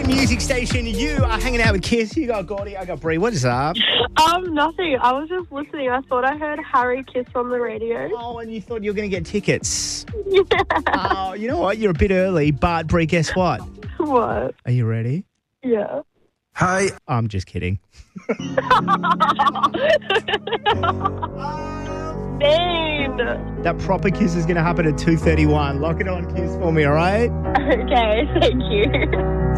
music station. You are hanging out with Kiss. You got Gordy, I got Bree. What is up? Nothing. I was just listening. I thought I heard Harry Kiss on the radio. Oh, and you thought you were going to get tickets. Yeah. Oh, you know what? You're a bit early, but Bree, guess what? What? Are you ready? Yeah. Hi. I'm just kidding. Mean. That proper Kiss is going to happen at 2:31. Lock it on, Kiss, for me, all right? Okay, thank you.